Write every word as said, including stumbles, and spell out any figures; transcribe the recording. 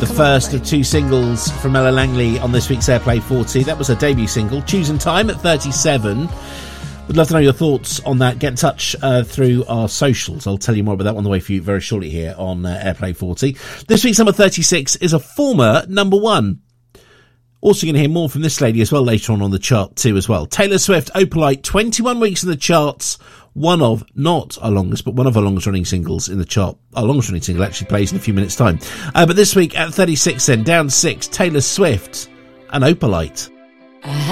The first of two singles from Ella Langley on this week's Airplay forty. That was her debut single, Choosing Time, at thirty-seven. Would love to know your thoughts on that. Get in touch uh, through our socials. I'll tell you more about that on the way for you very shortly here on uh, Airplay forty. This week's number thirty-six is a former number one. Also going to hear more from this lady as well later on on the chart too as well. Taylor Swift, Opalite, twenty-one weeks in the charts. One of, not our longest, but one of our longest running singles in the chart. Our longest running single actually plays in a few minutes' time. Uh, but this week at thirty-six then, down six, Taylor Swift and Opalite.